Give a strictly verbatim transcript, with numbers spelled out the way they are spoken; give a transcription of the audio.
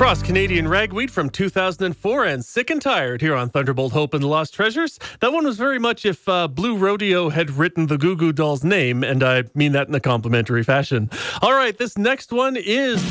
Cross Canadian Ragweed from two thousand four and Sick and Tired here on Thunderbolt Hope and the Lost Treasures. That one was very much if uh, Blue Rodeo had written the Goo Goo Dolls' name, and I mean that in a complimentary fashion. All right, this next one is